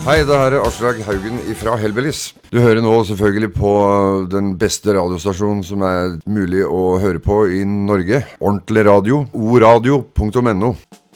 Hei, det her Aslak Haugen fra Hellbillies. Du hører nå selvfølgelig på den beste radiostasjonen som mulig å høre på i Norge. Ordentlig radio, oradio.no.